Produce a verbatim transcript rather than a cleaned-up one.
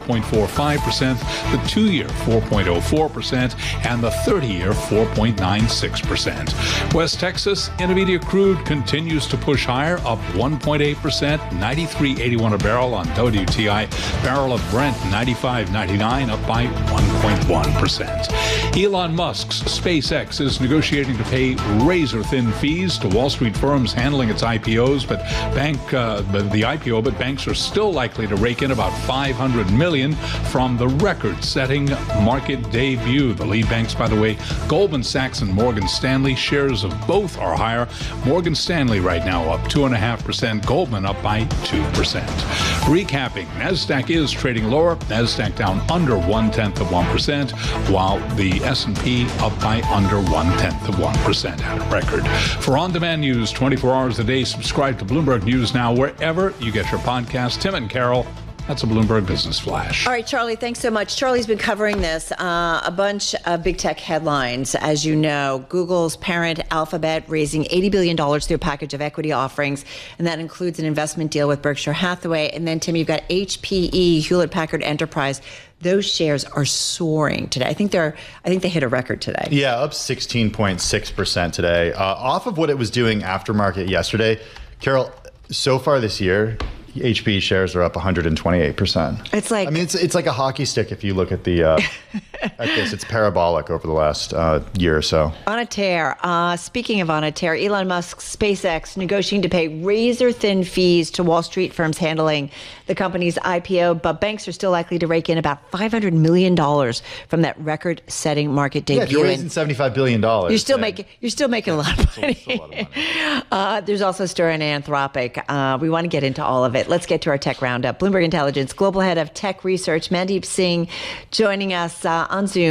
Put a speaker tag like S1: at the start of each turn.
S1: point four five percent, the two-year four point oh four percent, and the thirty-year four point nine six percent. West Texas Intermediate crude continues to push higher, up one point eight percent, ninety-three eighty-one a barrel on W T I. Barrel of Brent, ninety-five ninety-nine, up by one point one percent. Elon Musk's SpaceX is negotiating to pay razor-thin fees to Wall Street firms handling its I P Os, but bank uh, the I P O, but banks are still likely to rake in about five hundred million dollars from the record-setting market debut. The lead banks, by the way, Goldman Sachs and Morgan Stanley, shares of both are higher. Morgan Stanley right now up two point five percent, Goldman up by two percent. Recapping, NASDAQ is trading lower. NASDAQ down under one-tenth of one percent, while the S and P up by under one-tenth of one percent at a record. For on-demand news twenty-four hours a day, subscribe to Bloomberg News Now wherever you get your podcast. Tim and Carol, that's a Bloomberg Business Flash.
S2: All right, Charlie, thanks so much. Charlie's been covering this, uh, a bunch of big tech headlines. As you know, Google's parent Alphabet raising eighty billion dollars through a package of equity offerings, and that includes an investment deal with Berkshire Hathaway. And then, Tim, you've got H P E, Hewlett-Packard Enterprise. Those shares are soaring today. I think they're. I think they hit a record today.
S3: Yeah, up sixteen point six percent today, uh, off of what it was doing after market yesterday. Carol, so far this year, H P E shares are up one hundred twenty-eight percent.
S2: It's like,
S3: I mean, it's it's like a hockey stick if you look at the uh, at this. It's parabolic over the last uh, year or so.
S2: On a tear. Uh, speaking of on a tear, Elon Musk's SpaceX negotiating to pay razor-thin fees to Wall Street firms handling the company's I P O, but banks are still likely to rake in about five hundred million dollars from that record-setting market debut.
S3: Yeah, if you're raising seventy-five billion dollars.
S2: You're still making you're still making a lot of money.
S3: Still, still a lot of money.
S2: Uh, there's also a story on Anthropic. Uh, we want to get into all of it. Let's get to our tech roundup. Bloomberg Intelligence Global Head of Tech Research, Mandeep Singh, joining us uh, on Zoom.